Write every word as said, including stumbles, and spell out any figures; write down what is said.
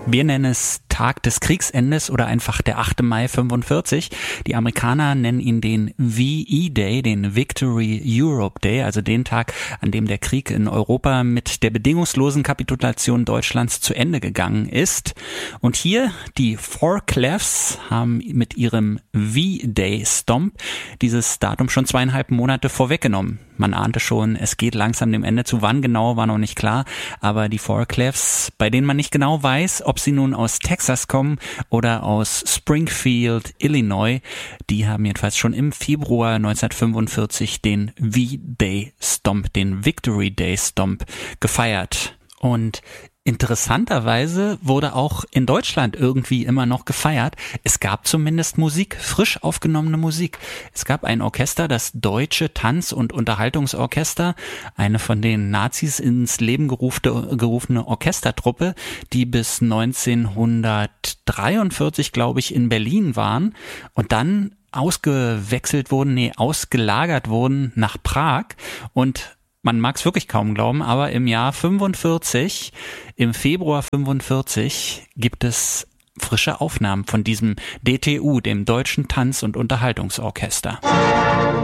Wir nennen es Tag des Kriegsendes oder einfach der achte Mai fünfundvierzig. Die Amerikaner nennen ihn den V E-Day, den Victory Europe Day, also den Tag, an dem der Krieg in Europa mit der bedingungslosen Kapitulation Deutschlands zu Ende gegangen ist. Und hier die Four Clefs haben mit ihrem V-Day Stomp dieses Datum schon zweieinhalb Monate vorweggenommen. Man ahnte schon, es geht langsam dem Ende zu. Wann genau, war noch nicht klar. Aber die Four Clefs, bei denen man nicht genau weiß, ob sie nun aus Texas kommen oder aus Springfield, Illinois, die haben jedenfalls schon im Februar neunzehnhundertfünfundvierzig den V-Day Stomp, den Victory Day Stomp gefeiert. Und interessanterweise wurde auch in Deutschland irgendwie immer noch gefeiert. Es gab zumindest Musik, frisch aufgenommene Musik. Es gab ein Orchester, das Deutsche Tanz- und Unterhaltungsorchester, eine von den Nazis ins Leben gerufene, gerufene Orchestertruppe, die bis neunzehnhundertdreiundvierzig, glaube ich, in Berlin waren und dann ausgewechselt wurden, nee, ausgelagert wurden nach Prag. Und man mag es wirklich kaum glauben, aber im Jahr fünfundvierzig, im Februar fünfundvierzig, gibt es frische Aufnahmen von diesem D T U, dem Deutschen Tanz- und Unterhaltungsorchester.